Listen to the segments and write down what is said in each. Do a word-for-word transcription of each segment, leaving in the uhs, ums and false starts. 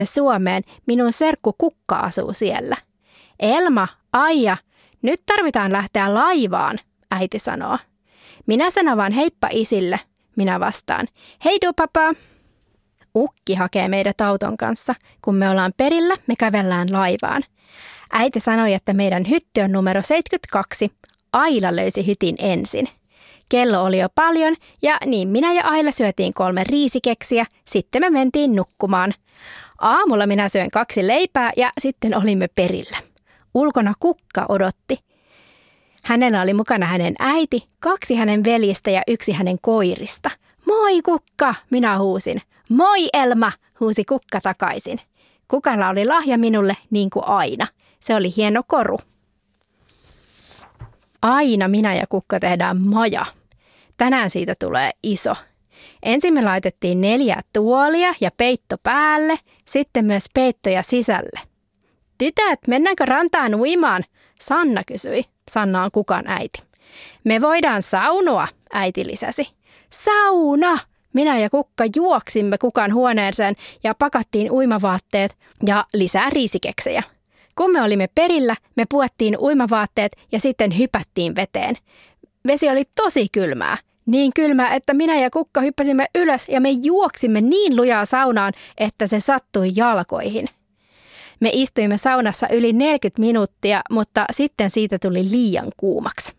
Suomeen, minun serkku Kukka asuu siellä. Elma, Aija, nyt tarvitaan lähteä laivaan, äiti sanoo. Minä sanon vaan heippa isille, minä vastaan. Heidu papa. Ukki hakee meidät auton kanssa. Kun me ollaan perillä, me kävellään laivaan. Äiti sanoi, että meidän hytti on numero seitsemänkymmentäkaksi. Aila löysi hytin ensin. Kello oli jo paljon ja niin minä ja Aila syötiin kolme riisikeksiä, sitten me mentiin nukkumaan. Aamulla minä söin kaksi leipää ja sitten olimme perillä. Ulkona Kukka odotti. Hänellä oli mukana hänen äiti, kaksi hänen veljistä ja yksi hänen koirista. Moi Kukka, minä huusin. Moi Elma, huusi Kukka takaisin. Kukalla oli lahja minulle niin kuin aina. Se oli hieno koru. Aina minä ja Kukka tehdään maja. Tänään siitä tulee iso. Ensin me laitettiin neljä tuolia ja peitto päälle, sitten myös peittoja sisälle. Tytöt, mennäänkö rantaan uimaan? Sanna kysyi. Sanna on Kukan äiti. Me voidaan saunoa, äiti lisäsi. Sauna! Minä ja Kukka juoksimme Kukan huoneeseen ja pakattiin uimavaatteet ja lisää riisikeksejä. Kun me olimme perillä, me puettiin uimavaatteet ja sitten hypättiin veteen. Vesi oli tosi kylmää. Niin kylmää, että minä ja Kukka hyppäsimme ylös ja me juoksimme niin lujaa saunaan, että se sattui jalkoihin. Me istuimme saunassa yli neljäkymmentä minuuttia, mutta sitten siitä tuli liian kuumaksi.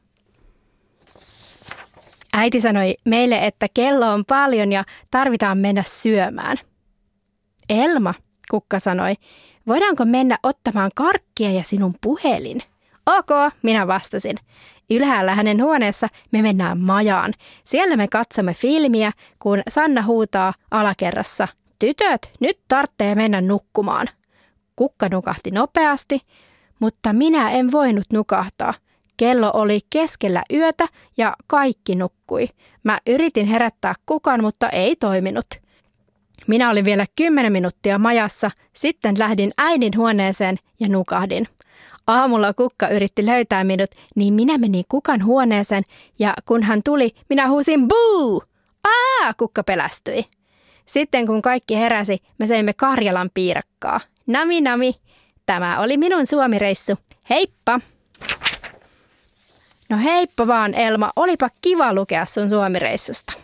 Äiti sanoi meille, että kello on paljon ja tarvitaan mennä syömään. Elma, Kukka sanoi, voidaanko mennä ottamaan karkkia ja sinun puhelin? Ok, minä vastasin. Ylhäällä hänen huoneessa me mennään majaan. Siellä me katsomme filmiä, kun Sanna huutaa alakerrassa. Tytöt, nyt tarvitsee mennä nukkumaan. Kukka nukahti nopeasti, mutta minä en voinut nukahtaa. Kello oli keskellä yötä ja kaikki nukkui. Mä yritin herättää Kukan, mutta ei toiminut. Minä olin vielä kymmenen minuuttia majassa, sitten lähdin äidin huoneeseen ja nukahdin. Aamulla Kukka yritti löytää minut, niin minä menin Kukan huoneeseen ja kun hän tuli, minä huusin buu! Aa, Kukka pelästyi. Sitten kun kaikki heräsi, me söimme Karjalan piirakkaa. Nami nami, tämä oli minun Suomi-reissu. Heippa! No heippa vaan Elma, olipa kiva lukea sun Suomi-reissusta.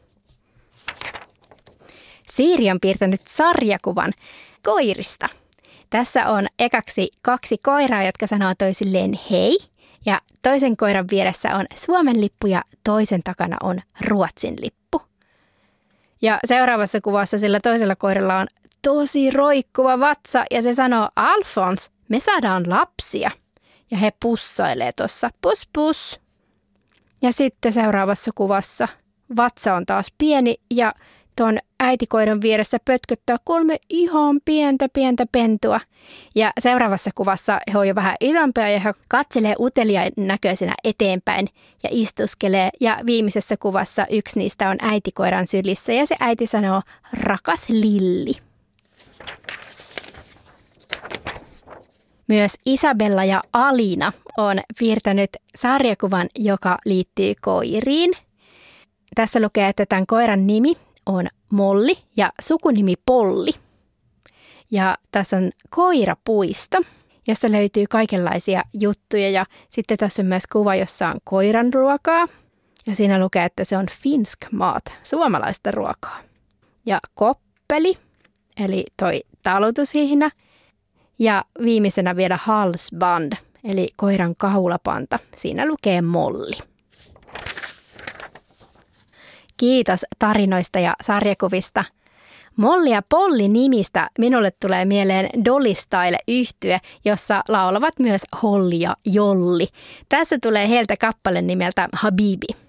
Siiri on piirtänyt sarjakuvan koirista. Tässä on ekaksi kaksi koiraa, jotka sanoo toisilleen hei. Ja toisen koiran vieressä on Suomen lippu ja toisen takana on Ruotsin lippu. Ja seuraavassa kuvassa sillä toisella koiralla on tosi roikkuva vatsa ja se sanoo Alfons, me saadaan lapsia. Ja he pussailee tuossa pus pus. Ja sitten seuraavassa kuvassa vatsa on taas pieni ja tuon äitikoiran vieressä pötköttää kolme ihan pientä pientä pentua. Ja seuraavassa kuvassa he on jo vähän isompia ja he katselee uteliaan näköisenä eteenpäin ja istuskelee. Ja viimeisessä kuvassa yksi niistä on äitikoiran sylissä ja se äiti sanoo rakas Lilli. Myös Isabella ja Alina on piirtänyt sarjakuvan, joka liittyy koiriin. Tässä lukee, että tämän koiran nimi on Molli ja sukunimi Polli. Ja tässä on koirapuisto, josta löytyy kaikenlaisia juttuja. Ja sitten tässä on myös kuva, jossa on koiran ruokaa. Ja siinä lukee, että se on finskmaat, suomalaista ruokaa. Ja koppeli, eli toi talutushihna. Ja viimeisenä vielä halsband, eli koiran kaulapanta. Siinä lukee Molli. Kiitos tarinoista ja sarjakuvista. Molli ja Polli nimistä minulle tulee mieleen Dolly Style-yhtye, jossa laulavat myös Holli ja Jolli. Tässä tulee heiltä kappale nimeltä Habibi.